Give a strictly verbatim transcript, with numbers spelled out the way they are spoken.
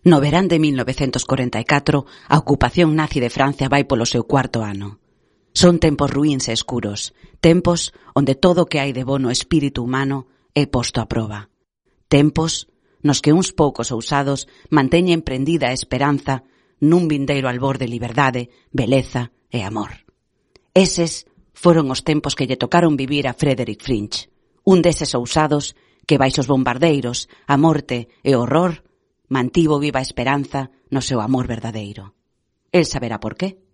No verán de mil novecentos corenta e catro, a ocupación nazi de Francia vai polo seu cuarto ano. Son tempos ruíns e escuros, tempos onde todo o que hai de bo no espírito humano é posto a proba. Tempos nos que uns poucos ousados manteñen prendida a esperanza nun vindeiro albor de liberdade, beleza e amor. Eses foron os tempos que lle tocaron vivir a Frederick Fringe, un deses ousados que baixo os bombardeiros, a morte e o horror mantivo viva a esperanza no seu amor verdadeiro. El saberá por qué.